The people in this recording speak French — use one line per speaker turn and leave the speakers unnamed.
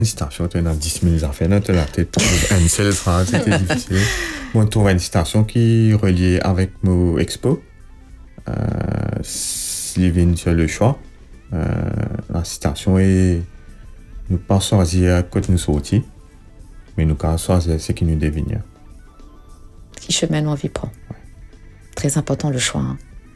Une citation, tu as 10 000 affaires dans la tête. Une seule phrase, c'était difficile. Bon, trouver une citation qui est reliée avec mon expo. S'il vient sur le choix, la citation est ne pas choisir quand nous sortis, mais nous allons choisir ce qui nous devient.
Qui chemin on vit prend. Ouais. Très important le choix. Hein.